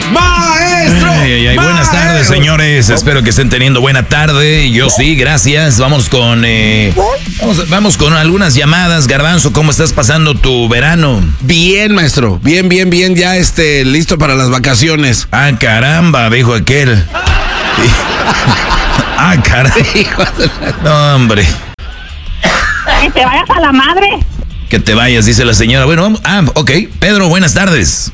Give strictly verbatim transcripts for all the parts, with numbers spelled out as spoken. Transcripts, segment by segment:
maestro. Ay, ay, ay, buenas tardes, señores. Espero que estén teniendo buena tarde. Yo sí, gracias. Vamos con eh, vamos, vamos con algunas llamadas. Garbanzo, ¿cómo estás pasando tu verano? Bien, maestro. Bien, bien, bien. Ya este, listo para las vacaciones. Ah, caramba, dijo aquel. Ah, caramba. No, hombre. Que te vayas a la madre. Que te vayas, dice la señora. Bueno, vamos. Ah, ok. Pedro, buenas tardes.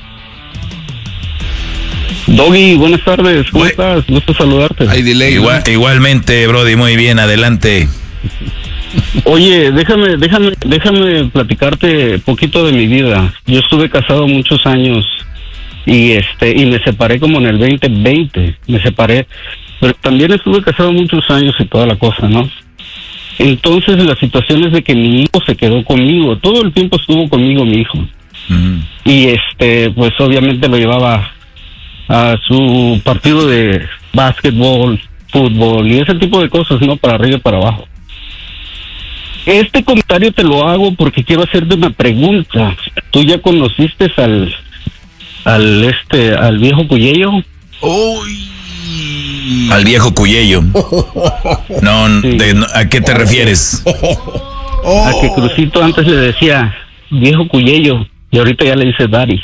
Doggy, buenas tardes. ¿Cómo Uy. estás? Gusto saludarte. Hay delay. Igual, igualmente, Brody, muy bien, adelante. Oye, déjame, déjame, déjame platicarte poquito de mi vida. Yo estuve casado muchos años y este y me separé como en el veinte veinte. Me separé, pero también estuve casado muchos años y toda la cosa, ¿no? Entonces la situación es de que mi hijo se quedó conmigo. Todo el tiempo estuvo conmigo mi hijo. Mm. Y este, pues obviamente lo llevaba a su partido de básquetbol, fútbol y ese tipo de cosas, ¿no? Para arriba y para abajo. Este comentario te lo hago porque quiero hacerte una pregunta. ¿Tú ya conociste al, al este, al viejo Cuyello? Uy. Al viejo Cuyello. No, Sí. de- ¿a qué te refieres? A que Crucito antes le decía viejo Cuyello y ahorita ya le dice Daddy.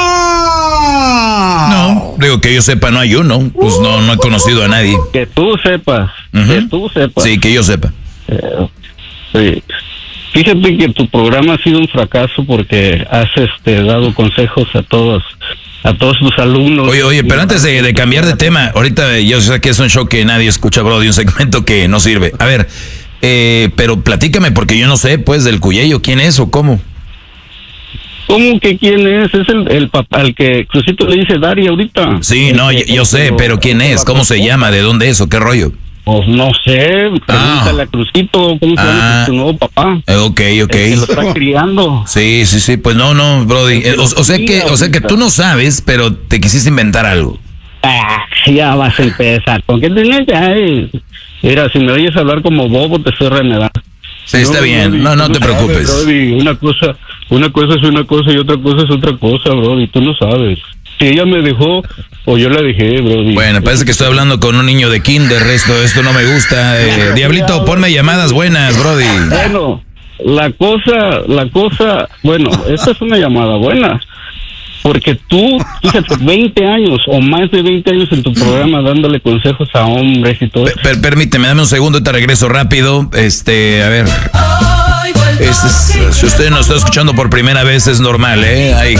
¡Ah! No, digo que yo sepa, no hay uno. Pues no, no he conocido a nadie. Que tú sepas, Ujú. que tú sepas. Sí, que yo sepa. Eh, sí. Fíjate que tu programa ha sido un fracaso porque has este, dado consejos a todos, a todos tus alumnos. Oye, oye, pero antes de, de cambiar de tema, ahorita yo sé que es un show que nadie escucha, Brody, un segmento que no sirve. A ver, eh, pero platícame, porque yo no sé, pues, del Cuyello, ¿quién es o cómo? ¿Cómo que quién es? Es el, el papá al que Crucito le dice Dari ahorita. Sí, El no, que- yo, yo sé, pero ¿quién es? ¿Cómo se llama? ¿De dónde es o qué rollo? Pues no sé, pregúntale Ah. a Crucito cómo se llama Ah. su nuevo papá. Eh, ok, ok. El que lo está criando. Sí, sí, sí, pues no, no, Brody. Eh, O, o sea que, o sea que tú no sabes, pero te quisiste inventar algo. Ah, ya vas a empezar. ¿Con qué tienes ya? eh? Mira, si me oyes hablar como bobo, te estoy renegando. Sí, está bien. No, no te preocupes. Brody, una cosa, una cosa es una cosa y otra cosa es otra cosa, Brody. Tú no sabes. Si ella me dejó o yo la dejé, Brody. Bueno, parece que estoy hablando con un niño de kinder, esto, esto no me gusta. Eh, Diablito, ponme llamadas buenas, Brody. Bueno, la cosa, la cosa, bueno, esta es una llamada buena. Porque tú, fíjate, veinte años o más de veinte años en tu programa dándole consejos a hombres y todo Per- eso. per- permíteme, dame un segundo y te regreso rápido. Este, a ver. Este es- si usted nos está escuchando por primera vez, es normal, ¿eh? Hay